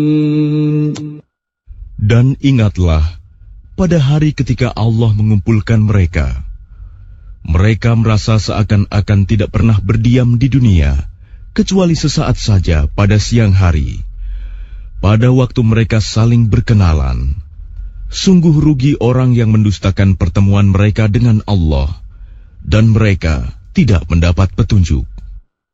Dan ingatlah, pada hari ketika Allah mengumpulkan mereka, mereka merasa seakan-akan tidak pernah berdiam di dunia, kecuali sesaat saja pada siang hari. Pada waktu mereka saling berkenalan, sungguh rugi orang yang mendustakan pertemuan mereka dengan Allah, dan mereka tidak mendapat petunjuk.